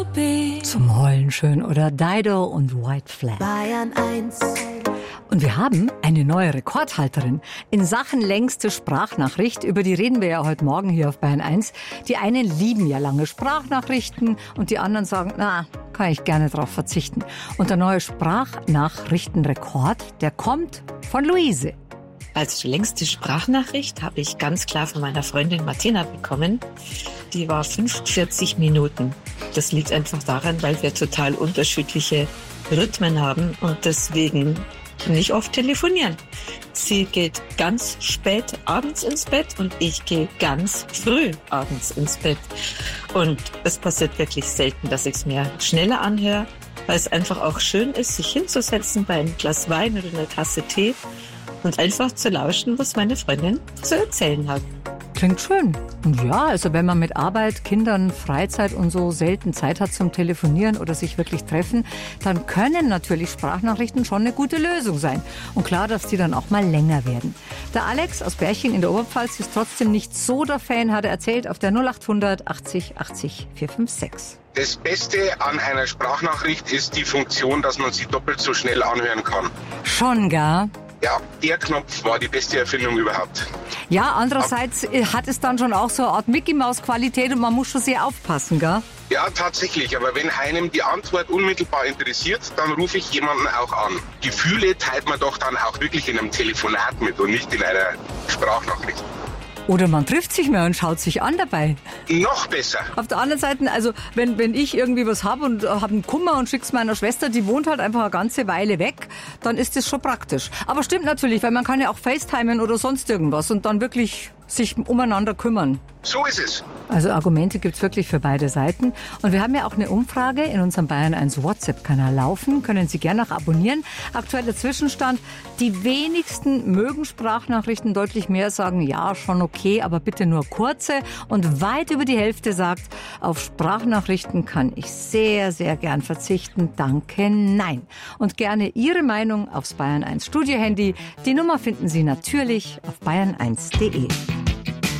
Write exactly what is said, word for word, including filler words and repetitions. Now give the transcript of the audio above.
Zum Heulen schön, oder? Dido und White Flag. Bayern eins. Und wir haben eine neue Rekordhalterin in Sachen längste Sprachnachricht. Über die reden wir ja heute Morgen hier auf Bayern eins. Die einen lieben ja lange Sprachnachrichten und die anderen sagen, na, kann ich gerne drauf verzichten. Und der neue Sprachnachrichtenrekord, der kommt von Luise. Als längste Sprachnachricht habe ich ganz klar von meiner Freundin Martina bekommen. Die war fünfundvierzig Minuten. Das liegt einfach daran, weil wir total unterschiedliche Rhythmen haben und deswegen nicht oft telefonieren. Sie geht ganz spät abends ins Bett und ich gehe ganz früh abends ins Bett. Und es passiert wirklich selten, dass ich es mir schneller anhöre, weil es einfach auch schön ist, sich hinzusetzen bei einem Glas Wein oder einer Tasse Tee und einfach zu lauschen, was meine Freundin zu erzählen hat. Klingt schön. Und ja, also wenn man mit Arbeit, Kindern, Freizeit und so selten Zeit hat zum Telefonieren oder sich wirklich treffen, dann können natürlich Sprachnachrichten schon eine gute Lösung sein. Und klar, dass die dann auch mal länger werden. Der Alex aus Berching in der Oberpfalz ist trotzdem nicht so der Fan, hat er erzählt, auf der null acht hundert achtzig achtzig vier fünf sechs. Das Beste an einer Sprachnachricht ist die Funktion, dass man sie doppelt so schnell anhören kann. Schon, gar. Ja, der Knopf war die beste Erfindung überhaupt. Ja, andererseits hat es dann schon auch so eine Art Mickey-Maus-Qualität und man muss schon sehr aufpassen, gell? Ja, tatsächlich. Aber wenn einem die Antwort unmittelbar interessiert, dann rufe ich jemanden auch an. Gefühle teilt man doch dann auch wirklich in einem Telefonat mit und nicht in einer Sprachnachricht. Oder man trifft sich mehr und schaut sich an dabei. Noch besser. Auf der anderen Seite, also wenn, wenn ich irgendwie was habe und habe einen Kummer und schick's meiner Schwester, die wohnt halt einfach eine ganze Weile weg, dann ist das schon praktisch. Aber stimmt natürlich, weil man kann ja auch FaceTimen oder sonst irgendwas und dann wirklich sich umeinander kümmern. So ist es. Also Argumente gibt's wirklich für beide Seiten. Und wir haben ja auch eine Umfrage in unserem Bayern eins WhatsApp-Kanal laufen. Können Sie gerne noch abonnieren. Aktueller Zwischenstand. Die wenigsten mögen Sprachnachrichten, deutlich mehr sagen, ja, schon okay, aber bitte nur kurze. Und weit über die Hälfte sagt, auf Sprachnachrichten kann ich sehr, sehr gern verzichten. Danke, nein. Und gerne Ihre Meinung aufs Bayern eins Studio-Handy. Die Nummer finden Sie natürlich auf bayern eins punkt de.